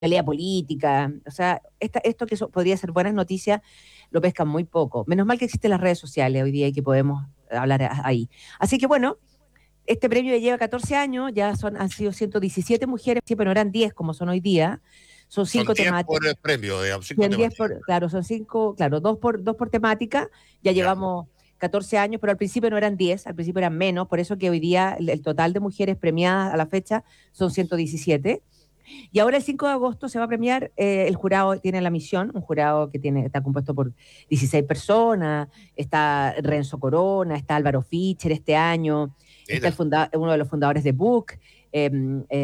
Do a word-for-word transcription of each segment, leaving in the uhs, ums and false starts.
pelea política. O sea, esta, esto que so, podría ser buenas noticias, lo pescan muy poco. Menos mal que existen las redes sociales hoy día y que podemos hablar ahí. Así que bueno, este premio ya lleva catorce años, ya son, han sido ciento diecisiete mujeres, sí, pero no eran diez como son hoy día. Son Son cinco diez por temáticas. el premio, digamos, cinco diez temáticas. por, claro, son cinco, claro, dos por, dos por temática. Ya Ya. llevamos catorce años, pero al principio no eran diez, al principio eran menos, por eso que hoy día el, el total de mujeres premiadas a la fecha son ciento diecisiete. Y ahora el cinco de agosto se va a premiar, eh, el jurado tiene la misión, un jurado que tiene, está compuesto por dieciséis personas, está Renzo Corona, está Álvaro Fischer este año, está el Mira. funda, uno de los fundadores de Book, eh,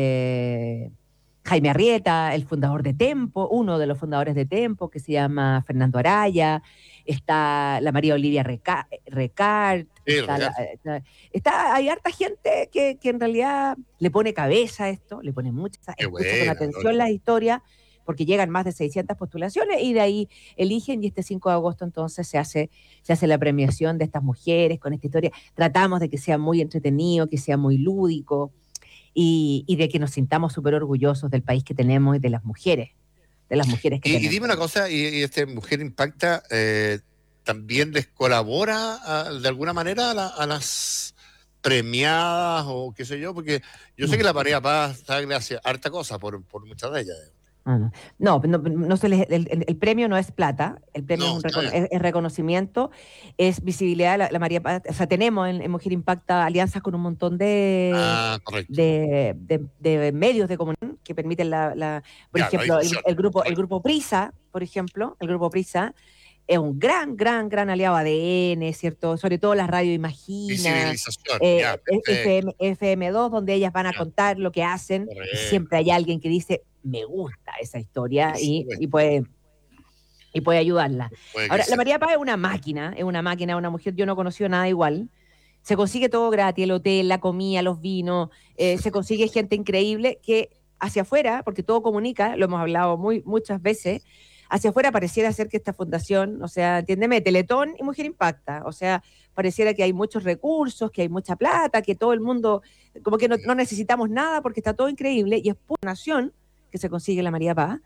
eh, Jaime Arrieta, el fundador de Tempo, uno de los fundadores de Tempo, que se llama Fernando Araya, está la María Olivia Reca, Recart, Sí, está, la, real. está, está, hay harta gente que, que en realidad le pone cabeza a esto, le pone mucha, Qué escucha con buena, atención Gloria. las historias, porque llegan más de seiscientas postulaciones y de ahí eligen y este cinco de agosto entonces se hace, se hace la premiación de estas mujeres con esta historia. Tratamos de que sea muy entretenido, que sea muy lúdico y, y de que nos sintamos súper orgullosos del país que tenemos y de las mujeres, de las mujeres que Y, y tenemos. dime una cosa, y, y este Mujer Impacta eh, también les colabora a, de alguna manera a, la, a las premiadas o qué sé yo, porque yo sé que No. la María Paz hace harta cosa por, por muchas de ellas. Ah, no, no, no, no se les- el, el- el premio no es plata, el premio es No, un está recono- bien. es, es reconocimiento, es visibilidad. La, la María Paz, o sea, tenemos en, en Mujer Impacta alianzas con un montón de, Ah, correcto. de, de- de medios de comunicación que permiten la, la- por Ya, la ejemplo, el, difusión. el grupo, el Correcto. grupo Prisa, por ejemplo, el grupo Prisa es un gran, gran, gran aliado a A D N, ¿cierto? Sobre todo la radio Imagina, Visibilización, eh, ya, F M, perfecto. F M dos, donde ellas van a Ya, contar lo que hacen, y correcto. siempre hay alguien que dice, me gusta esa historia, Por y, y supuesto. puede, y puede ayudarla. Puede Ahora, la crecer. María Paz es una máquina, es una máquina, una mujer, yo no he conocido nada igual. Se consigue todo gratis, el hotel, la comida, los vinos, eh, se consigue gente increíble que hacia afuera, porque todo comunica, lo hemos hablado muy, muchas veces, hacia afuera pareciera ser que esta fundación, o sea, entiéndeme, Teletón y Mujer Impacta, o sea, pareciera que hay muchos recursos, que hay mucha plata, que todo el mundo, como que no, no necesitamos nada porque está todo increíble y es pura nación que se consigue la María Paz.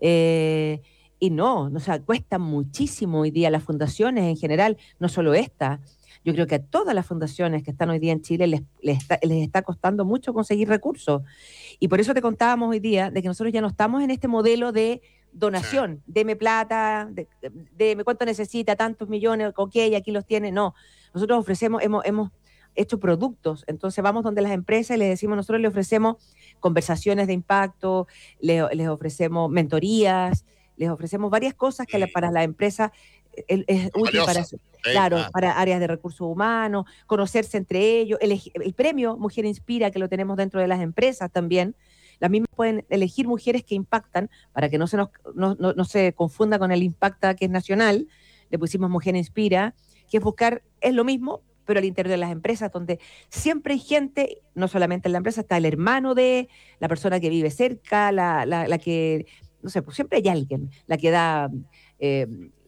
Eh, y no, o sea, cuesta muchísimo hoy día las fundaciones en general, no solo esta. Yo creo que a todas las fundaciones que están hoy día en Chile les, les, está, les está costando mucho conseguir recursos. Y por eso te contábamos hoy día de que nosotros ya no estamos en este modelo de Sí. donación, deme plata, de, de, deme cuánto necesita, tantos millones, ok, aquí los tiene. No, nosotros ofrecemos, hemos, hemos hecho productos, entonces vamos donde las empresas y les decimos, nosotros les ofrecemos conversaciones de impacto, les, les ofrecemos mentorías, les ofrecemos varias cosas que la, para la empresa es, es útil para, Valiosa. su, Sí, claro, claro. para áreas de recursos humanos, conocerse entre ellos, el, el premio Mujer Inspira, que lo tenemos dentro de las empresas también. Las mismas pueden elegir mujeres que impactan para que no se, nos, no, no, no se confunda con el Impacta que es nacional. Le pusimos Mujer Inspira, que es buscar, es lo mismo, pero al interior de las empresas, donde siempre hay gente, no solamente en la empresa, está el hermano de, la persona que vive cerca, la, la, la que, no sé, pues siempre hay alguien, la que da... Eh,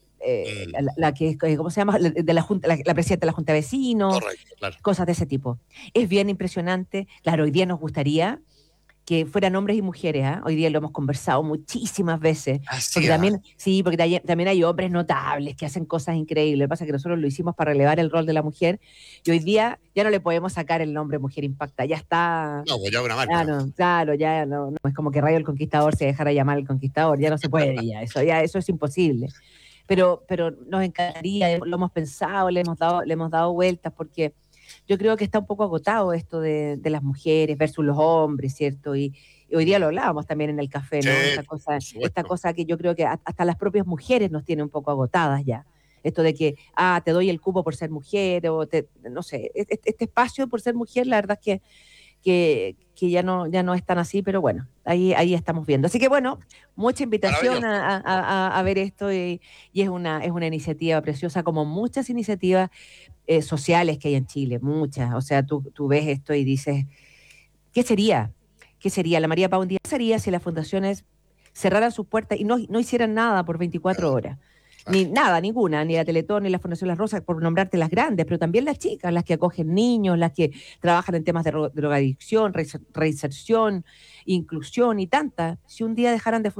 eh, Mm, la, la, que, ¿cómo se llama? De la, junta, la, la presidenta de la Junta de Vecinos, correcto, claro. cosas de ese tipo. Es bien impresionante. Claro, hoy día nos gustaría que fueran hombres y mujeres, ¿eh? Hoy día lo hemos conversado muchísimas veces, Así, porque ¿ah? también, sí, porque hay, también hay hombres notables que hacen cosas increíbles. Lo que pasa es que nosotros lo hicimos para relevar el rol de la mujer y hoy día ya no le podemos sacar el nombre Mujer Impacta, ya está, No, pues ya una ya marca. no, claro, ya no, no, es como que Rayo el Conquistador se dejara llamar el Conquistador, ya no se puede, ya, eso, ya, eso es imposible. Pero, pero nos encantaría, lo hemos pensado, le hemos dado, le hemos dado vueltas, porque yo creo que está un poco agotado esto de, de las mujeres versus los hombres, ¿cierto? Y, y hoy día lo Mm. hablábamos también en el café, Sí, ¿no? Esta por cosa, esta supuesto. cosa que yo creo que hasta las propias mujeres nos tiene un poco agotadas ya. Esto de que, ah, te doy el cupo por ser mujer, o te, no sé, este, este espacio por ser mujer, la verdad es que que, que ya no ya no es tan así, pero bueno, ahí, ahí estamos viendo. Así que bueno, mucha invitación Maravilloso. a, a, a, a ver esto y, y, es, una, es una iniciativa preciosa, como muchas iniciativas eh, sociales que hay en Chile, muchas. O sea, tú, tú ves esto y dices, ¿qué sería? ¿Qué sería? La María Pau un día, ¿qué sería si las fundaciones cerraran sus puertas y no, no hicieran nada por veinticuatro Claro, horas? ni nada, ninguna, ni la Teletón, ni la Fundación Las Rosas, por nombrarte las grandes, pero también las chicas, las que acogen niños, las que trabajan en temas de drogadicción, reinserción, inclusión y tantas. Si un día dejaran de